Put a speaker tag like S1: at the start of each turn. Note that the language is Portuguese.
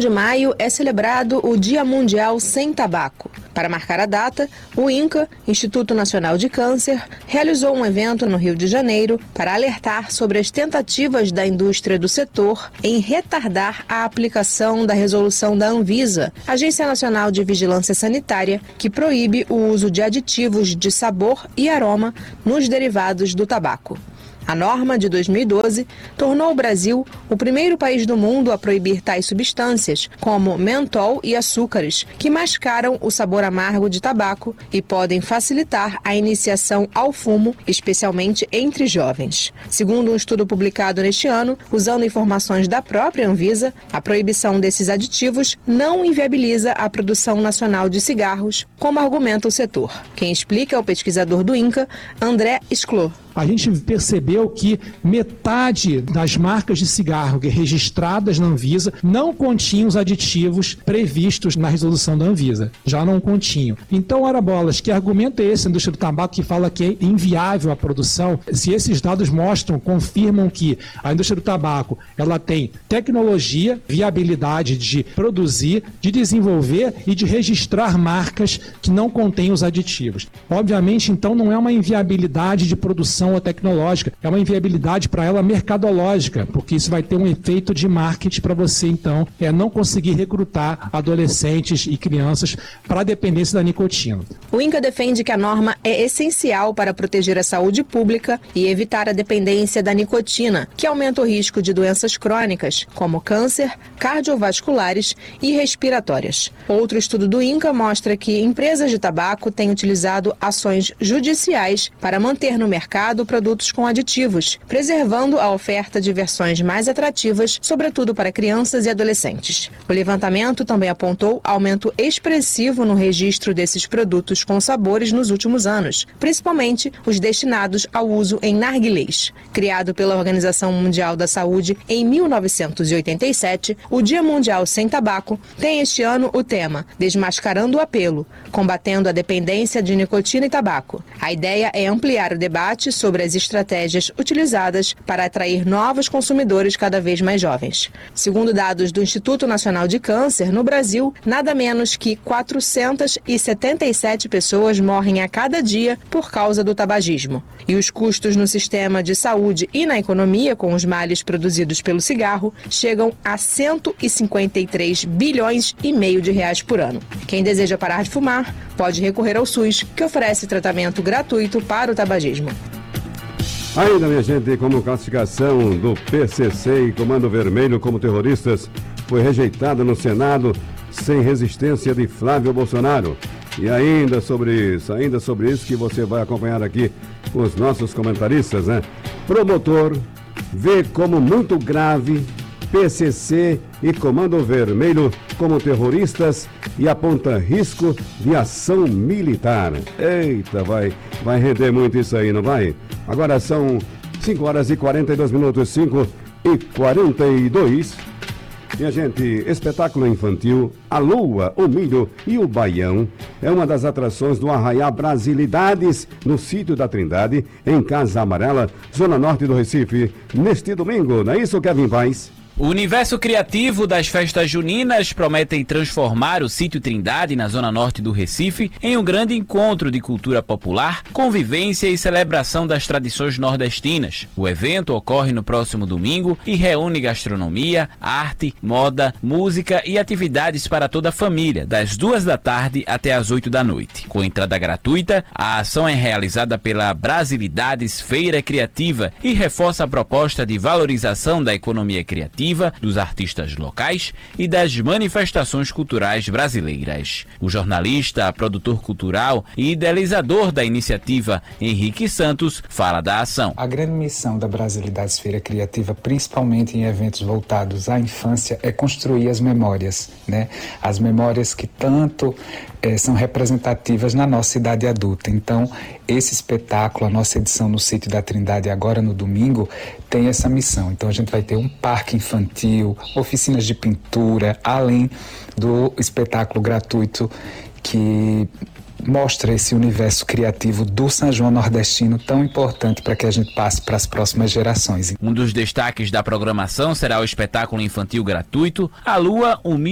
S1: de maio é celebrado o Dia Mundial Sem Tabaco. Para marcar a data, o INCA, Instituto Nacional de Câncer, realizou um evento no Rio de Janeiro para alertar sobre as tentativas da indústria do setor em retardar a aplicação da resolução da Anvisa, Agência Nacional de Vigilância Sanitária, que proíbe o uso de aditivos de sabor e aroma nos derivados do tabaco. A norma de 2012 tornou o Brasil o primeiro país do mundo a proibir tais substâncias, como mentol e açúcares, que mascaram o sabor amargo de tabaco e podem facilitar a iniciação ao fumo, especialmente entre jovens. Segundo um estudo publicado neste ano, usando informações da própria Anvisa, a proibição desses aditivos não inviabiliza a produção nacional de cigarros, como argumenta o setor. Quem explica é o pesquisador do INCA, André Schlor.
S2: A gente percebeu que metade das marcas de cigarro registradas na Anvisa não continham os aditivos previstos na resolução da Anvisa. Já não continham. Então, ora bolas, que argumento é esse, a indústria do tabaco, que fala que é inviável a produção? Se esses dados confirmam que a indústria do tabaco ela tem tecnologia, viabilidade de produzir, de desenvolver e de registrar marcas que não contêm os aditivos. Obviamente, então, não é uma inviabilidade de produção ou tecnológica, é uma inviabilidade para ela mercadológica, porque isso vai ter um efeito de marketing para você, então, não conseguir recrutar adolescentes e crianças para a dependência da nicotina.
S1: O INCA defende que a norma é essencial para proteger a saúde pública e evitar a dependência da nicotina, que aumenta o risco de doenças crônicas, como câncer, cardiovasculares e respiratórias. Outro estudo do INCA mostra que empresas de tabaco têm utilizado ações judiciais para manter no mercado produtos com aditivos, preservando a oferta de versões mais atrativas, sobretudo para crianças e adolescentes. O levantamento também apontou aumento expressivo no registro desses produtos com sabores nos últimos anos, principalmente os destinados ao uso em narguilés. Criado pela Organização Mundial da Saúde em 1987, o Dia Mundial Sem Tabaco tem este ano o tema Desmascarando o Apelo, combatendo a dependência de nicotina e tabaco. A ideia é ampliar o debate sobre as estratégias utilizadas para atrair novos consumidores cada vez mais jovens. Segundo dados do Instituto Nacional de Câncer, no Brasil, nada menos que 477 pessoas morrem a cada dia por causa do tabagismo. E os custos no sistema de saúde e na economia com os males produzidos pelo cigarro chegam a 153 bilhões e meio de reais por ano. Quem deseja parar de fumar pode recorrer ao SUS, que oferece tratamento gratuito para o tabagismo.
S3: Ainda, minha gente, como classificação do PCC e Comando Vermelho como terroristas, foi rejeitada no Senado sem resistência de Flávio Bolsonaro. E ainda sobre isso que você vai acompanhar aqui com os nossos comentaristas, né? Promotor vê como muito grave PCC e Comando Vermelho como terroristas e aponta risco de ação militar. Eita, vai render muito isso aí, não vai? Agora são 5 horas e 42 minutos, 5 e 42. Minha gente, espetáculo infantil A Lua, o Milho e o Baião é uma das atrações do Arraiá Brasilidades no Sítio da Trindade, em Casa Amarela, Zona Norte do Recife, neste domingo. Não é isso, Kevin Paz?
S4: O universo criativo das festas juninas prometem transformar o Sítio Trindade, na zona norte do Recife, em um grande encontro de cultura popular, convivência e celebração das tradições nordestinas. O evento ocorre no próximo domingo e reúne gastronomia, arte, moda, música e atividades para toda a família, das 2 da tarde até as 8 da noite. Com entrada gratuita, a ação é realizada pela Brasilidades Feira Criativa e reforça a proposta de valorização da economia criativa, dos artistas locais e das manifestações culturais brasileiras. O jornalista, produtor cultural e idealizador da iniciativa, Henrique Santos, fala da ação.
S5: A grande missão da Brasilidades Feira Criativa, principalmente em eventos voltados à infância, é construir as memórias, né? As memórias que tanto são representativas na nossa idade adulta. Então, esse espetáculo, a nossa edição no Sítio da Trindade, agora no domingo, tem essa missão. Então, a gente vai ter um parque infantil, oficinas de pintura, além do espetáculo gratuito que mostra esse universo criativo do São João nordestino tão importante para que a gente passe para as próximas gerações.
S4: Um dos destaques da programação será o espetáculo infantil gratuito A Lua, o